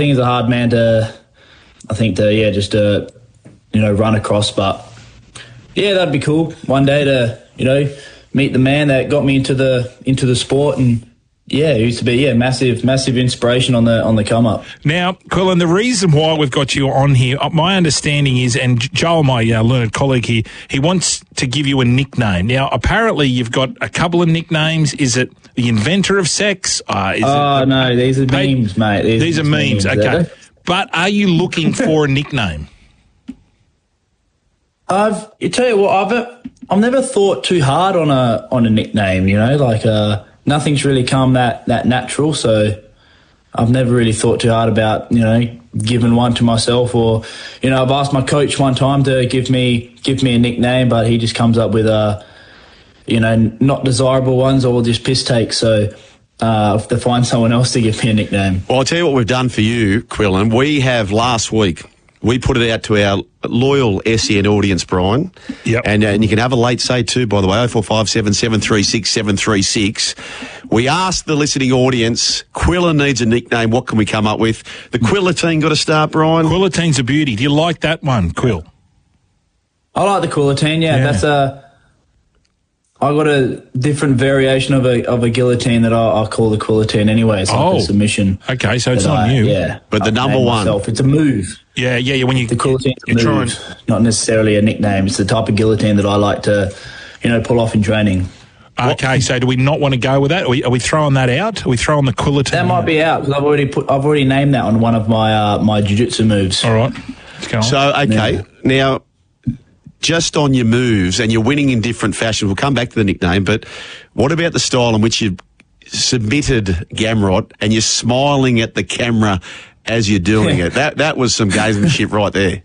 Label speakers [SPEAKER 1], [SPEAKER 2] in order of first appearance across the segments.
[SPEAKER 1] he's a hard man to run across. But yeah, that'd be cool one day to meet the man that got me into the sport. And yeah, he used to be massive inspiration on the come up.
[SPEAKER 2] Now, Quillan, the reason why we've got you on here, my understanding is, and Joel, my learned colleague here, he wants to give you a nickname. Now, apparently you've got a couple of nicknames. Is it the inventor of sex?
[SPEAKER 1] No, these are memes, mate.
[SPEAKER 2] These are memes, okay. But are you looking for a nickname?
[SPEAKER 1] I've never thought too hard on a nickname, nothing's really come that natural, so I've never really thought too hard about, giving one to myself, or, I've asked my coach one time to give me a nickname, but he just comes up with not desirable ones or just piss takes, so I have to find someone else to give me a nickname.
[SPEAKER 3] Well, I'll tell you what we've done for you, Quillan. We have last week, we put it out to our loyal SEN audience, Brian.
[SPEAKER 2] Yep.
[SPEAKER 3] And you can have a late say too, by the way, 0457 736 736. We asked the listening audience, Quillan needs a nickname, what can we come up with? The Quillatine got a start, Brian?
[SPEAKER 2] Quillatine's a beauty. Do you like that one, Quill?
[SPEAKER 1] I like the Quillatine, yeah. That's I got a different variation of a guillotine that I call the Quillatine anyway. It's like a submission.
[SPEAKER 2] Okay, so it's not new.
[SPEAKER 1] Yeah.
[SPEAKER 3] But the number one.
[SPEAKER 1] It's a move.
[SPEAKER 2] Yeah. When
[SPEAKER 1] the Quillatine's a move, not necessarily a nickname. It's the type of guillotine that I like to, pull off in training.
[SPEAKER 2] Okay, so do we not want to go with that? Are we throwing that out? Are we throwing the Quillatine?
[SPEAKER 1] That might be out because I've already named that on one of my jiu-jitsu moves.
[SPEAKER 2] All right, let's go on.
[SPEAKER 3] So okay, now just on your moves, and you're winning in different fashions. We'll come back to the nickname, but what about the style in which you submitted Gamrot and you're smiling at the camera as you're doing it? That was some gamesmanship right there.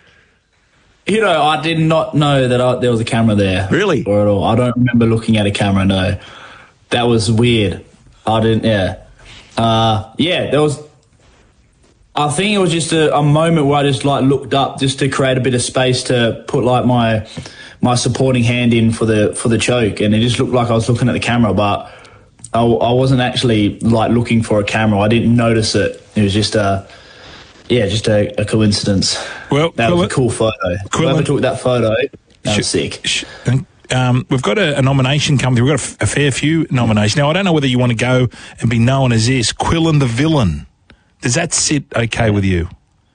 [SPEAKER 1] I did not know that there was a camera there.
[SPEAKER 3] Really?
[SPEAKER 1] Or at all. I don't remember looking at a camera, no. That was weird. I didn't, there was... I think it was just a moment where I just looked up just to create a bit of space to put my supporting hand in for the choke, and it just looked like I was looking at the camera, but I wasn't actually looking for a camera. I didn't notice it. It was just a coincidence.
[SPEAKER 2] Well,
[SPEAKER 1] that was a cool photo. Whoever took that photo, that was sick.
[SPEAKER 2] We've got a nomination coming through. We've got a fair few nominations. Now, I don't know whether you want to go and be known as this, Quillan the Villain. Does that sit okay with you?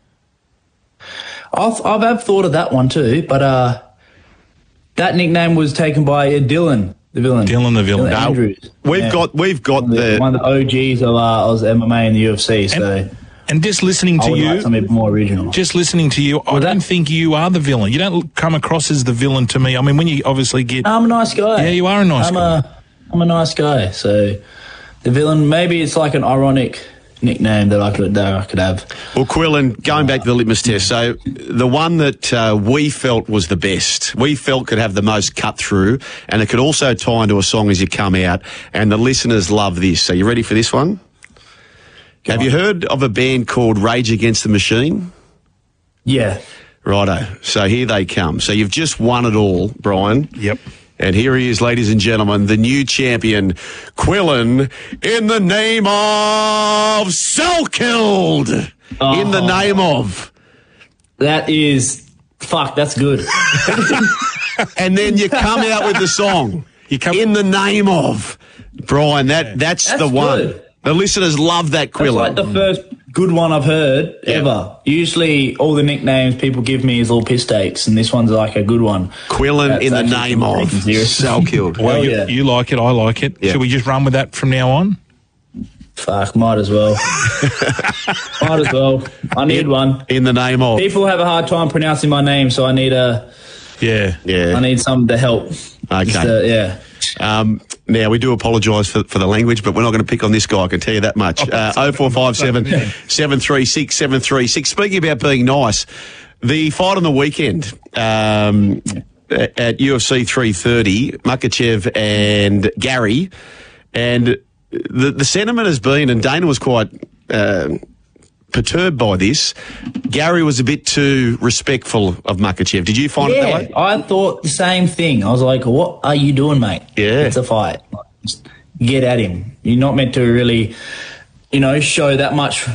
[SPEAKER 1] I've thought of that one too, but that nickname was taken by Dylan the Villain.
[SPEAKER 2] Dylan the Villain.
[SPEAKER 1] Andrews.
[SPEAKER 3] We've got
[SPEAKER 1] one of the OGs of MMA and the UFC.
[SPEAKER 2] And just listening to you,
[SPEAKER 1] something more original.
[SPEAKER 2] Just listening to you, I don't think you are the villain. You don't come across as the villain to me. I mean, when you obviously get,
[SPEAKER 1] I'm a nice guy.
[SPEAKER 2] Yeah, you are a nice guy.
[SPEAKER 1] I'm a nice guy. So the villain, maybe it's like an ironic nickname that I could have.
[SPEAKER 3] Well, Quillan, going back to the litmus test, so the one that we felt was the best, we felt could have the most cut through, and it could also tie into a song as you come out, and the listeners love this. Are you ready for this one? Have you heard of a band called Rage Against the Machine?
[SPEAKER 1] Yeah.
[SPEAKER 3] Righto. So here they come. So you've just won it all, Brian.
[SPEAKER 2] Yep.
[SPEAKER 3] And here he is, ladies and gentlemen, the new champion, Quillan, in the name of Selkilled. In the name of.
[SPEAKER 1] That is, that's good.
[SPEAKER 3] And then you come out with the song. In the name of. Brian, that's the one.
[SPEAKER 1] Good.
[SPEAKER 3] The listeners love that, Quillan.
[SPEAKER 1] That's like the first good one I've heard ever. Usually all the nicknames people give me is all piss takes, and this one's like a good one.
[SPEAKER 3] Quillan in the name of Selkilled.
[SPEAKER 2] Well, you like it, I like it. Yeah. Should we just run with that from now on?
[SPEAKER 1] Fuck, might as well. Might as well. I need one.
[SPEAKER 3] In the name of.
[SPEAKER 1] People have a hard time pronouncing my name, so I need I need something to help.
[SPEAKER 3] Okay. Now, we do apologise for the language, but we're not going to pick on this guy, I can tell you that much. 0457 736 736. Speaking about being nice, the fight on the weekend at UFC 330, Makhachev and Gary, and the sentiment has been, and Dana was quite perturbed by this, Gary was a bit too respectful of Makhachev. Did you find it that way?
[SPEAKER 1] I thought the same thing. I was like, what are you doing, mate?
[SPEAKER 3] Yeah.
[SPEAKER 1] It's a fight. Just get at him. You're not meant to really, show that much